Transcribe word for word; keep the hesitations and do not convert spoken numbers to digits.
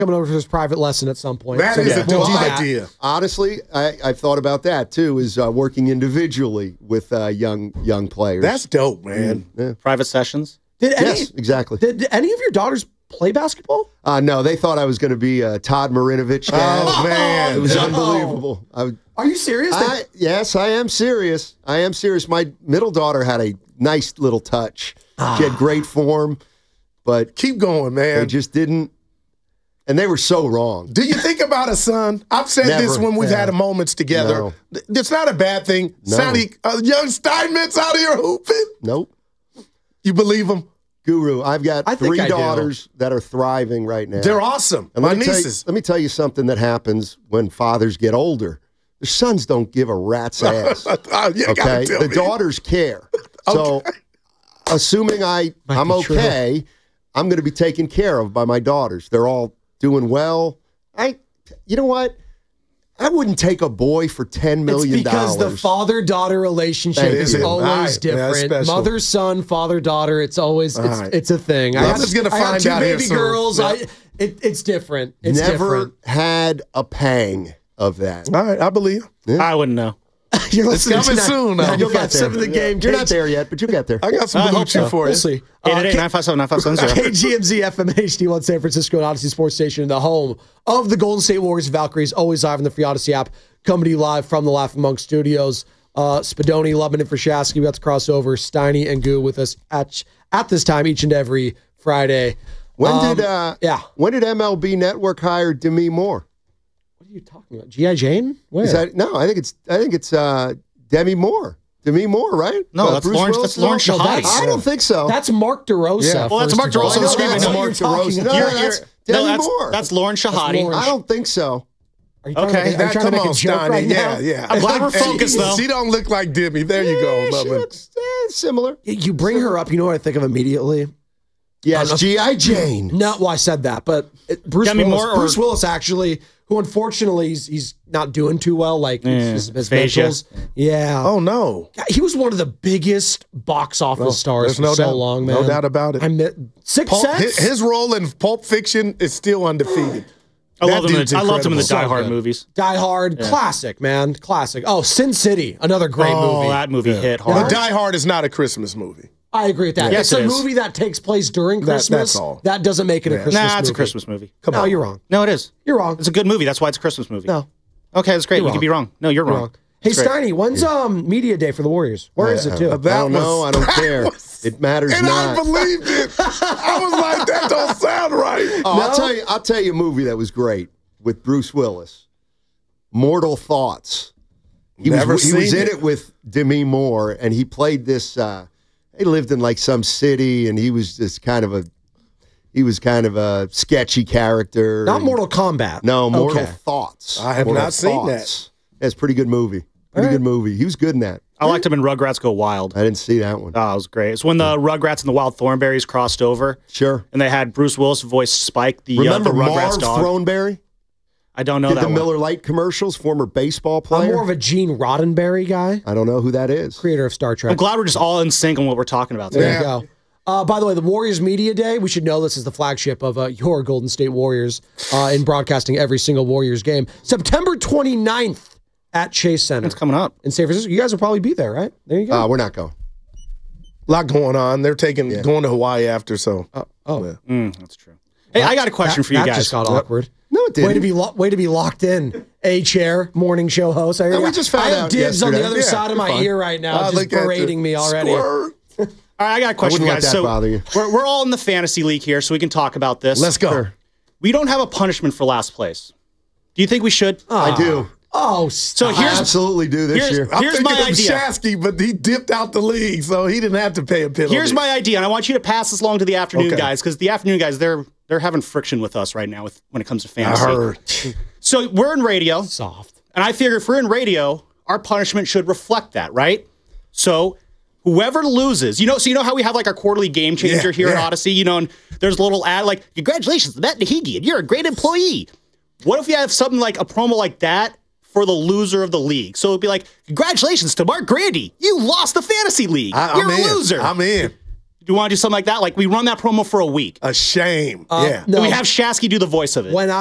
coming over to his private lesson at some point. That so is yeah, a we'll dope do that. idea. Honestly, I, I've thought about that too. Is uh, working individually with uh, young young players. That's dope, man. Mm, yeah. Private sessions. Did any, Yes, exactly. Did, did any of your daughters play basketball? Uh, no, they thought I was going to be a Todd Marinovich dad. Oh, man. It was No. unbelievable. I, would- Are you serious? They- I, yes, I am serious. I am serious. My middle daughter had a nice little touch. She had great form, but Keep going, they man. just didn't. And they were so wrong. Do you think about a son? I've said Never. this when we've Yeah. had moments together. No. It's not a bad thing. No. Sonny, uh, young Steinmetz out here hooping. Nope. You believe him? Guru, I've got I think three I do. daughters that are thriving right now. They're awesome. And My let me tell you- nieces. let me tell you something that happens when fathers get older. Their sons don't give a rat's ass. Uh, you Okay, gotta tell the me. daughters care. So, assuming I Might I'm be true. okay, I'm going to be taken care of by my daughters. They're all doing well. I, you know what? I wouldn't take a boy for ten million It's because dollars. the father-daughter relationship Thank is you. always All right. Yeah, different. that's special. Mother-son, father-daughter. It's always it's, right. it's a thing. I'm I have, just gonna I have find two out here baby soon. girls. Yeah. I it, it's different. It's Never different. had a pang of that. All right, I believe. I wouldn't know. You're It's listening coming to soon, though. ninety-five You'll get there. seven the game. You're not Cage- there yet, but you'll get there. I got some I blue hope chew so. for We'll you. see. eight Uh, eight eight, nine five seven, nine five seven zero. K G M Z F M H D one San Francisco and Odyssey Sports Station, the home of the Golden State Warriors Valkyries, always live on the free Odyssey app, coming to you live from the Laughing Monk Studios. Uh, Spadoni, Lubman, and Frashowski, we got the crossover. Steiny and Goo with us at at this time each and every Friday. When Um, did uh, yeah. When did M L B Network hire Demi Moore? What are you talking about? G I. Jane? Where? Is that no? I think it's I think it's uh, Demi Moore. Demi Moore, right? No, Uh, that's Bruce Lawrence- Willis? that's Lawrence No, Shahadi. I don't think so. That's Mark DeRosa. Yeah. Well, that's first Mark of all. DeRosa, I know the screaming that's dog. what you're Mark talking DeRosa. about. No, You're- that's you're- Demi no, that's, Moore. that's Lauren Shahadi. Lawrence. I don't think so. Are you trying to Okay, make, are you that, trying to come make on, a joke Steiny. right yeah, now? yeah. I'm glad we're Hey, focused, though. She don't look like Demi. There you go, Eh, she Lubman. looks eh, similar. You bring her up, you know what I think of immediately? Yes, G I. Jane. No, well, I said that, but it, Bruce Demi Willis, Moore or- Bruce Willis actually, who unfortunately he's, he's not doing too well, like his, his aphasia. mentals. Yeah. Oh, no. God, he was one of the biggest box office No, stars there's for no so doubt. long, man. No doubt about it. I meant Sixth Pulp, Sense. his, his role in Pulp Fiction is still undefeated. I That loved him. In dude's the, I loved him in the Die incredible. Hard So good. movies. Die Hard, classic, man, classic. Oh, Sin City, another great Oh, movie. that movie hit But hard. Die Hard is not a Christmas movie. I agree with that. Yes, it's it a is. movie that takes place during That- Christmas. that's all. That doesn't make it a Yeah. Christmas Nah, it's a movie. Christmas movie. Come No, on. you're wrong. No, it is. You're wrong. It's a good movie. That's why it's a Christmas movie. No, Okay, that's great. You're You could be wrong. No, you're you're wrong. wrong. Hey, That's great. Steiny, when's um media day for the Warriors? Where is it too? Uh, I that don't know. was- I don't that care. was- It matters And not. I believed it. I was like, that don't sound right. Oh, I'll tell you. I'll tell you a movie that was great with Bruce Willis. Mortal Thoughts. He Never was he was seen in it. it with Demi Moore, and he played this. Uh, he lived in like some city, and he was just kind of a. He was kind of a sketchy character. Not and- Mortal Kombat. No, Mortal Okay. Thoughts. I have Mortal not seen that. Thoughts. That's a pretty good movie. Pretty good movie. He was good in that. I liked him in Rugrats Go Wild. I didn't see that one. Oh, it was great. It's when the Rugrats and the Wild Thornberries crossed over, Sure. and they had Bruce Willis voice Spike, the, Remember uh, the Rugrats Marv dog. Throneberry? I don't know Did that the one. Miller Lite commercials, former baseball player? I'm more of a Gene Roddenberry guy, I don't know who that is. creator of Star Trek. I'm glad we're just all in sync on what we're talking about There today. you go. Uh, by the way, the Warriors Media Day, we should know this is the flagship of uh, your Golden State Warriors uh, in broadcasting every single Warriors game. September twenty-ninth at Chase Center It's coming up. in San Francisco. You guys will probably be there, right? There you go. Uh, we're not going. A lot going on. They're taking going to Hawaii after, so. oh, oh. Mm, that's true. Hey, I got a question that, for you that guys. just got awkward. No, it didn't. Way to be lo- way to be locked in. A chair, morning show host. I, we just found I have out dibs on the yesterday. other Yeah, side of you're my fine. ear right now, Ah, just look at berating the me already. squirt. All right, I got a question for wouldn't you let guys. that So bother you. we're we're all in the fantasy league here, so we can talk about this. Let's go. We don't have a punishment for last place. Do you think we should? I do. Oh, so stop. I here's absolutely do this here's- year. I'm Here's thinking my of idea. Shasky, but he dipped out the league, so he didn't have to pay a penalty. here's my idea, and I want you to pass this along to the afternoon Okay. guys, because the afternoon guys they're they're having friction with us right now with when it comes to fantasy. I heard. So we're in radio, soft. and I figure if we're in radio, our punishment should reflect that, right? So whoever loses, you know, so you know how we have like our quarterly game changer Yeah, here at yeah. Odyssey, you know, and there's a little ad like, congratulations, Matt Nahigi, and you're a great employee. What if you have something like a promo like that for the loser of the league? So it'd be like, congratulations to Mark Grandy. You lost the fantasy league. I, you're I'm a in. loser. I'm in. Do you want to do something like that? Like we run that promo for a week. A shame. Uh, yeah. no. And we have Shasky do the voice of it. When